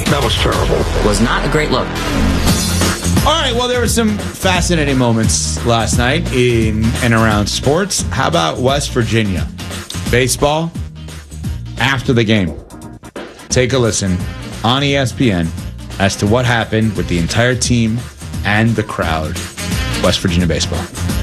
That was terrible. Was not a great look. All right, well, there were some fascinating moments last night in and around sports. How about West Virginia? Baseball after the game. Take a listen on ESPN as to what happened with the entire team and the crowd. West Virginia baseball.